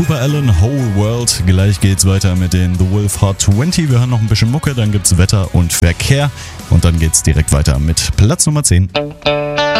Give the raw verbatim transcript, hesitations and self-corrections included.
Super Allen, Whole World. Gleich geht's weiter mit den The Wolf Hot zwanzig. Wir hören noch ein bisschen Mucke, dann gibt's Wetter und Verkehr und dann geht's direkt weiter mit Platz Nummer zehn.